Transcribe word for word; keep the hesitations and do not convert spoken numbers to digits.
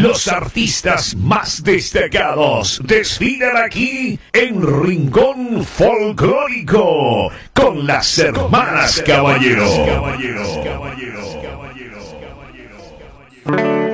Los artistas más destacados desfilan aquí en Rincón Folclórico con las hermanas Caballero. Caballeros, caballeros, caballeros, caballeros, caballeros.